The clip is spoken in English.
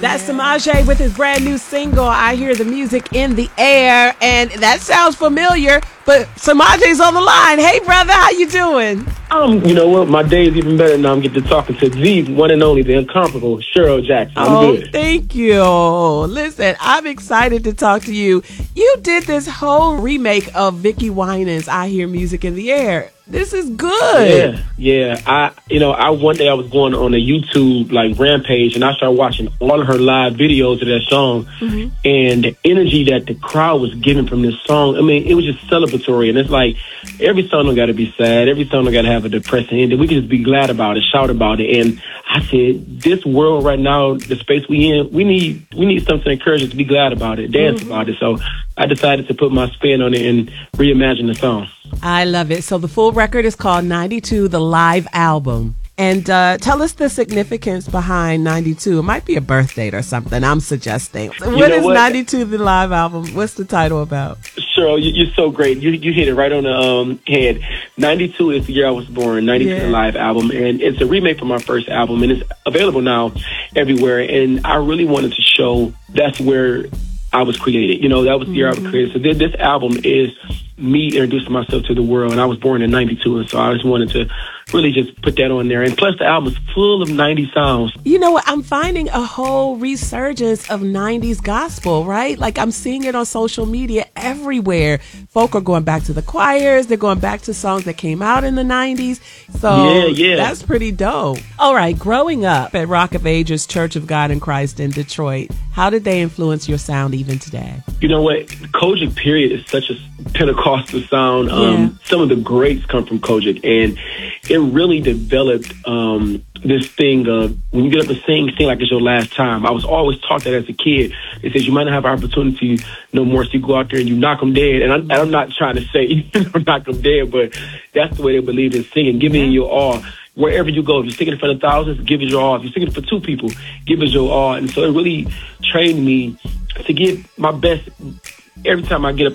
That's Samaje with his brand new single, I Hear the Music in the Air. And that sounds familiar, but Samaje's on the line. Hey, brother, how you doing? You know what? My day is even better now. I'm getting to talking to the one and only, the incomparable Cheryl Jackson. I'm good. Thank you. Listen, I'm excited to talk to you. You did this whole remake of Vicki Winans' I Hear Music in the Air. This is good. Yeah. I one day I was going on a YouTube rampage, and I started watching all of her live videos of that song, and the energy that the crowd was giving from this song. I mean, it was just celebratory, and it's like every song don't got to be sad, every song don't got to have a depressing ending. We can just be glad about it, shout about it. And I said, this world right now, the space we in, we need something to encourage us to be glad about it, dance about it. So I decided to put my spin on it and reimagine the song. I love it. So the full record is called 92, the live album. And tell us the significance behind 92. It might be a birth date or something, I'm suggesting. What is 92, the live album? What's the title about? Cheryl, you're so great. You hit it right on the head. 92 is the year I was born, 92 the live album. And it's a remake from my first album, and it's available now everywhere. And I really wanted to show that's where I was created. You know, that was the year I was created. So this album is me introducing myself to the world, and I was born in 92, and so I just wanted to really just put that on there. And plus, the album is full of 90s sounds. You know what? I'm finding a whole resurgence of 90s gospel, right? Like, I'm seeing it on social media everywhere. Folk are going back to the choirs. They're going back to songs that came out in the 90s. So that's pretty dope. All right, growing up at Rock of Ages Church of God in Christ in Detroit, how did they influence your sound even today? You know what? Kojic period is such a Pentecostal sound. Some of the greats come from Kojic, and it really developed this thing of when you get up and sing like it's your last time. I was always taught that as a kid. It says you might not have an opportunity no more, so you go out there and you knock them dead. And I'm not trying to say knock them dead, but that's the way they believe in singing, giving your all. Wherever you go, if you're singing in front of thousands, give it your all. If you're singing for two people, give it your all. And so it really trained me to give my best every time I get up